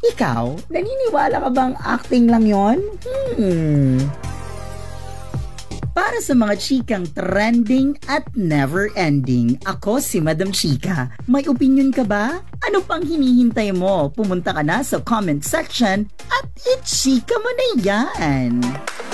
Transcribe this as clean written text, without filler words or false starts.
Ikaw, naniniwala ka bang acting lang yon? Para sa mga chikang trending at never-ending, ako si Madam Chika. May opinion ka ba? Ano pang hinihintay mo? Pumunta ka na sa comment section at i-chika mo na yan!